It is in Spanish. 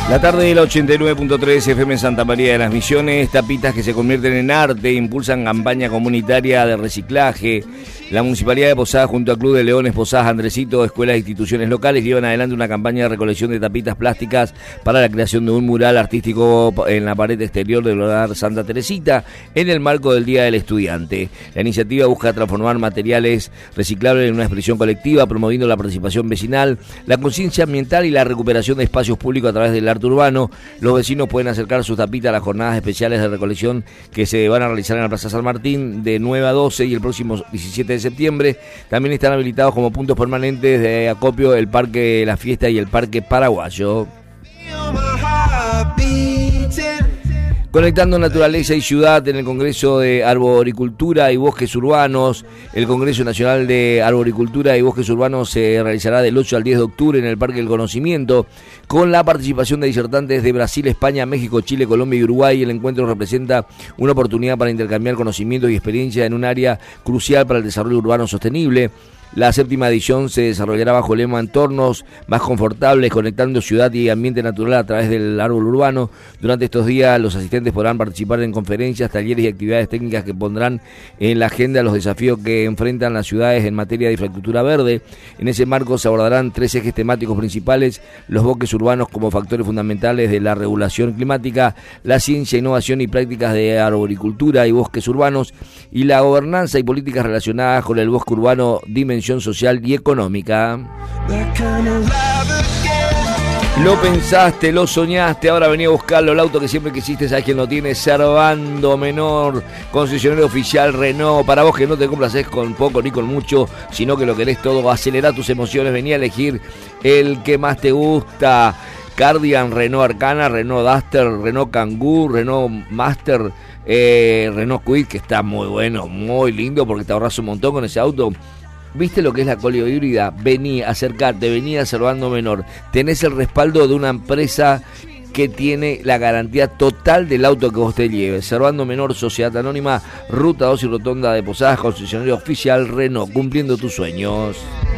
La tarde del 89.3 FM en Santa María de las Misiones, tapitas que se convierten en arte, impulsan campaña comunitaria de reciclaje. La Municipalidad de Posadas junto al Club de Leones Posadas Andresito, escuelas e instituciones locales llevan adelante una campaña de recolección de tapitas plásticas para la creación de un mural artístico en la pared exterior del hogar Santa Teresita en el marco del Día del Estudiante. La iniciativa busca transformar materiales reciclables en una expresión colectiva, promoviendo la participación vecinal, la conciencia ambiental y la recuperación de espacios públicos a través del arte urbano. Los vecinos pueden acercar sus tapitas a las jornadas especiales de recolección que se van a realizar en la Plaza San Martín de 9 a 12 y el próximo 17 de septiembre. También están habilitados como puntos permanentes de acopio el Parque La Fiesta y el Parque Paraguayo. Conectando naturaleza y ciudad en el Congreso de Arboricultura y Bosques Urbanos. El Congreso Nacional de Arboricultura y Bosques Urbanos se realizará del 8 al 10 de octubre en el Parque del Conocimiento, con la participación de disertantes de Brasil, España, México, Chile, Colombia y Uruguay. El encuentro representa una oportunidad para intercambiar conocimientos y experiencia en un área crucial para el desarrollo urbano sostenible. La séptima edición se desarrollará bajo el lema Entornos más confortables, conectando ciudad y ambiente natural a través del árbol urbano. Durante estos días los asistentes podrán participar en conferencias, talleres y actividades técnicas que pondrán en la agenda los desafíos que enfrentan las ciudades en materia de infraestructura verde. En ese marco se abordarán 3 ejes temáticos principales: los bosques urbanos como factores fundamentales de la regulación climática, la ciencia, innovación y prácticas de arboricultura y bosques urbanos, y la gobernanza y políticas relacionadas con el bosque urbano, dimensión social y económica. Lo pensaste, lo soñaste, ahora vení a buscarlo. El auto que siempre quisiste, ¿sabes quién lo tiene? Servando Menor, concesionario oficial Renault. Para vos que no te complaces con poco ni con mucho, sino que lo querés todo, acelera tus emociones, vení a elegir el que más te gusta. Cardigan, Renault Arcana, Renault Duster, Renault Kangoo, Renault Master, Renault Kwid, que está muy bueno, muy lindo porque te ahorras un montón con ese auto. ¿Viste lo que es la Colio híbrida? Vení, acercate, vení a Servando Menor. Tenés el respaldo de una empresa que tiene la garantía total del auto que vos te lleves. Servando Menor, Sociedad Anónima, Ruta 2 y Rotonda de Posadas, concesionario oficial Renault, cumpliendo tus sueños.